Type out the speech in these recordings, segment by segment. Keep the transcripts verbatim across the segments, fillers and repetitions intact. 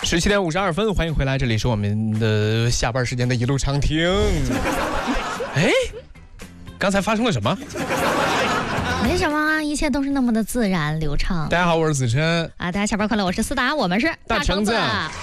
十七点五十二分，欢迎回来，这里是我们的下班时间的一路畅听。哎，刚才发生了什么？ 没什么啊，一切都是那么的自然流畅。 大家好，我是子琛啊，大家下班快乐，我是思达，我们是大橙子。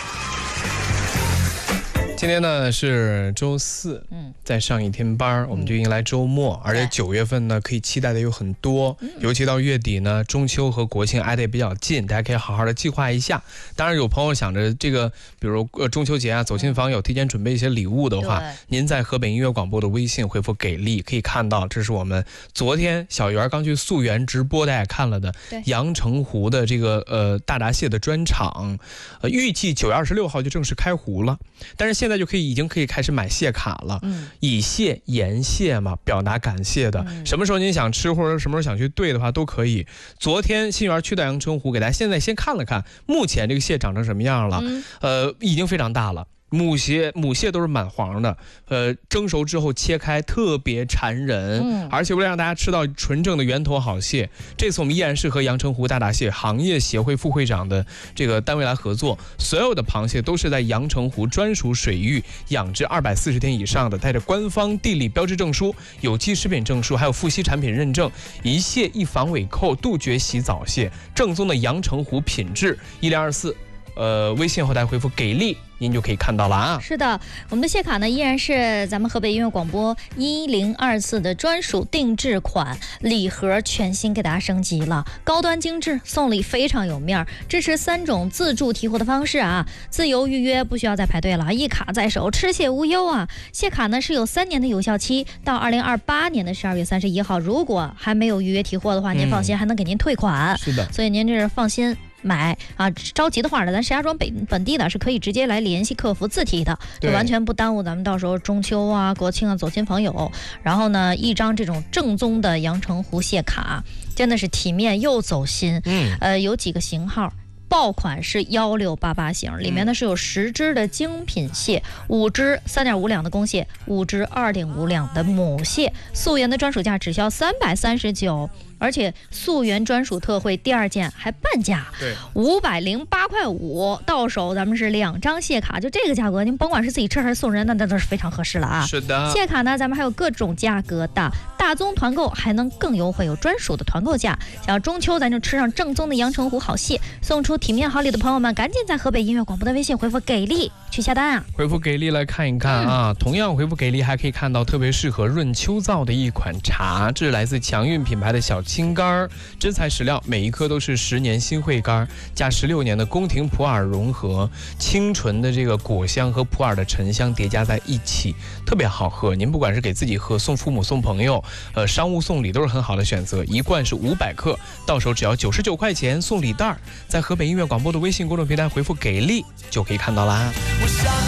今天呢是周四，嗯，再上一天班，我们就迎来周末，而且九月份呢可以期待的有很多，尤其到月底呢，中秋和国庆挨得也比较近，大家可以好好的计划一下。当然，有朋友想着这个，比如呃中秋节啊，走亲访友，提前准备一些礼物的话，您在河北音乐广播的微信回复给力，可以看到这是我们昨天小圆刚去溯源直播，大家也看了的阳澄湖的这个呃大闸蟹的专场，呃预计九月二十六号就正式开湖了，但是现在就可以已经可以开始买蟹卡了，嗯，以蟹言蟹嘛，表达感谢的，嗯，什么时候您想吃或者什么时候想去兑的话都可以。昨天新园去到阳澄湖，给大家现在先看了看，目前这个蟹长成什么样了，嗯，呃，已经非常大了。母蟹母蟹都是满黄的，呃，蒸熟之后切开特别馋人，嗯，而且为了让大家吃到纯正的源头好蟹，这次我们依然是和阳澄湖大闸蟹行业协会副会长的这个单位来合作，所有的螃蟹都是在阳澄湖专属水域养殖二百四十天以上的，带着官方地理标志证书、有机食品证书，还有富硒产品认证，一蟹一防伪扣，杜绝洗澡蟹，正宗的阳澄湖品质。一零二四，呃，微信后台回复给力，您就可以看到了啊。 是的，我们的蟹卡呢依然是咱们河北音乐广播一零二四的专属定制款礼盒，全新给大家升级了，高端精致，送礼非常有面儿，支持三种自助提货的方式啊，自由预约，不需要再排队了，一卡在手，吃蟹无忧啊。蟹卡呢是有三年的有效期，到二零二八年的十二月三十一号，如果还没有预约提货的话，您放心，嗯，还能给您退款。 是的， 所以您这是放心买啊，着急的话呢，咱石家庄本本地的是可以直接来联系客服自提的，就完全不耽误咱们到时候中秋啊、国庆啊走亲访友。然后呢，一张这种正宗的阳澄湖蟹卡，真的是体面又走心。嗯，呃，有几个型号。爆款是幺六八八型，里面呢是有十只的精品蟹，五只三点五两的公蟹，五只二点五两的母蟹，溯源的专属价只需三百三十九。而且溯源专属特惠第二件还半价，对，五百零八块五到手，咱们是两张蟹卡，就这个价格，您甭管是自己吃还是送人，那那都是非常合适了啊。 是的， 蟹卡呢，咱们还有各种价格的，大宗团购还能更优惠，有专属的团购价。想要中秋咱就吃上正宗的阳澄湖好蟹，送出体面好礼的朋友们，赶紧在河北音乐广播的微信回复给力去下单啊！ 回复给力来看一看啊，嗯，同样回复给力还可以看到特别适合润秋燥的一款茶，这是来自强运品牌的小青柑，真材实料，每一颗都是十年新会柑加十六年的宫廷普洱融合，清纯的这个果香和普洱的沉香叠加在一起，特别好喝。您不管是给自己喝、送父母、送朋友，呃，商务送礼都是很好的选择。一罐是五百克，到手只要九十九块钱，送礼袋，在河北音乐广播的微信公众平台回复给力就可以看到啦。